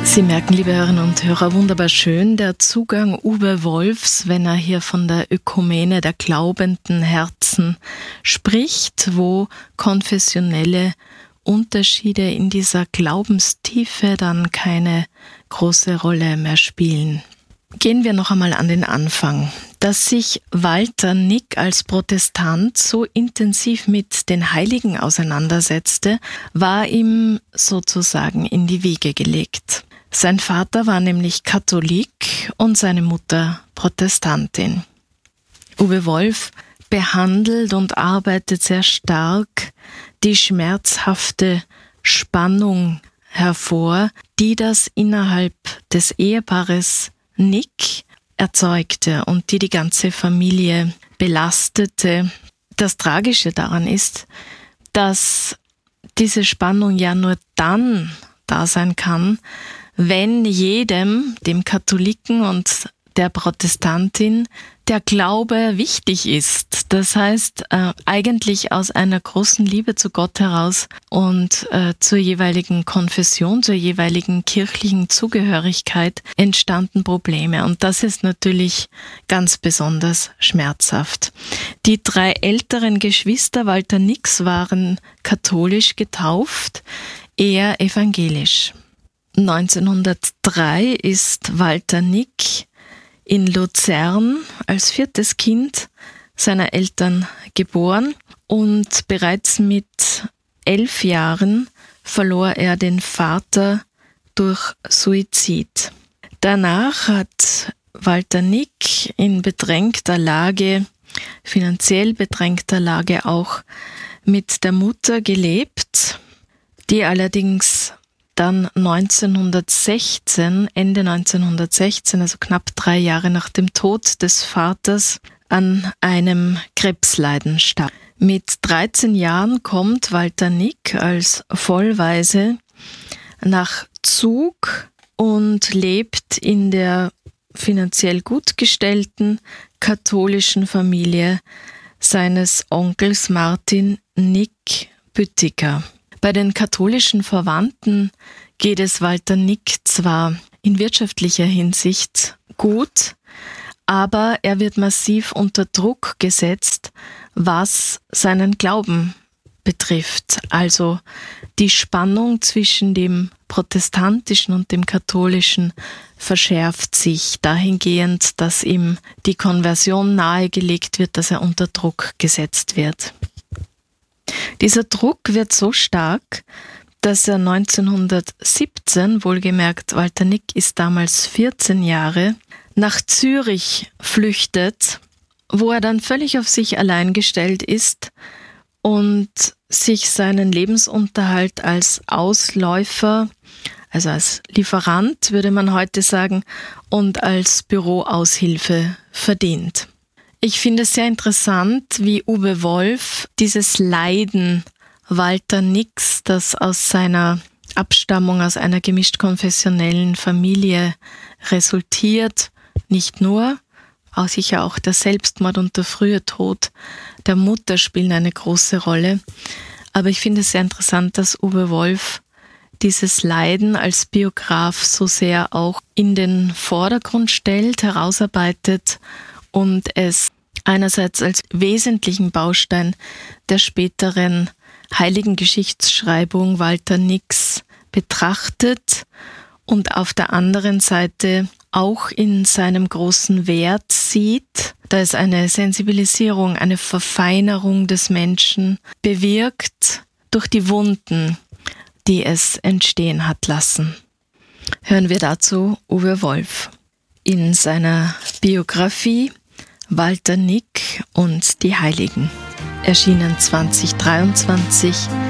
Sie merken, liebe Hörerinnen und Hörer, wunderbar schön der Zugang Uwe Wolfs, wenn er hier von der Ökumene der glaubenden Herzen spricht, wo konfessionelle Unterschiede in dieser Glaubenstiefe dann keine große Rolle mehr spielen. Gehen wir noch einmal an den Anfang. Dass sich Walter Nick als Protestant so intensiv mit den Heiligen auseinandersetzte, war ihm sozusagen in die Wiege gelegt. Sein Vater war nämlich Katholik und seine Mutter Protestantin. Uwe Wolf behandelt und arbeitet sehr stark die schmerzhafte Spannung hervor, die das innerhalb des Ehepaares Nick erzeugte und die ganze Familie belastete. Das Tragische daran ist, dass diese Spannung ja nur dann da sein kann, wenn jedem, dem Katholiken und der Protestantin, der Glaube wichtig ist. Das heißt, eigentlich aus einer großen Liebe zu Gott heraus und zur jeweiligen Konfession, zur jeweiligen kirchlichen Zugehörigkeit entstanden Probleme. Und das ist natürlich ganz besonders schmerzhaft. Die 3 älteren Geschwister Walter Nicks waren katholisch getauft, er evangelisch. 1903 ist Walter Nick in Luzern als 4. Kind seiner Eltern geboren und bereits mit 11 Jahren verlor er den Vater durch Suizid. Danach hat Walter Nick in bedrängter Lage, finanziell bedrängter Lage auch mit der Mutter gelebt, die allerdings dann Ende 1916, also knapp 3 Jahre nach dem Tod des Vaters, an einem Krebsleiden starb. Mit 13 Jahren kommt Walter Nick als Vollwaise nach Zug und lebt in der finanziell gut gestellten katholischen Familie seines Onkels Martin Nick Büttiker. Bei den katholischen Verwandten geht es Walter Nick zwar in wirtschaftlicher Hinsicht gut, aber er wird massiv unter Druck gesetzt, was seinen Glauben betrifft. Also die Spannung zwischen dem protestantischen und dem katholischen verschärft sich dahingehend, dass ihm die Konversion nahegelegt wird, dass er unter Druck gesetzt wird. Dieser Druck wird so stark, dass er 1917, wohlgemerkt, Walter Nick ist damals 14 Jahre, nach Zürich flüchtet, wo er dann völlig auf sich allein gestellt ist und sich seinen Lebensunterhalt als Ausläufer, also als Lieferant, würde man heute sagen, und als Büroaushilfe verdient. Ich finde es sehr interessant, wie Uwe Wolf dieses Leiden Walter Nicks, das aus seiner Abstammung aus einer gemischt-konfessionellen Familie resultiert, nicht nur, auch sicher auch der Selbstmord und der frühe Tod der Mutter spielen eine große Rolle. Aber ich finde es sehr interessant, dass Uwe Wolf dieses Leiden als Biograf so sehr auch in den Vordergrund stellt, herausarbeitet und es einerseits als wesentlichen Baustein der späteren heiligen Geschichtsschreibung Walter Nicks betrachtet und auf der anderen Seite auch in seinem großen Wert sieht, da es eine Sensibilisierung, eine Verfeinerung des Menschen bewirkt durch die Wunden, die es entstehen hat lassen. Hören wir dazu Uwe Wolf in seiner Biografie Walter Nick und die Heiligen, erschienen 2023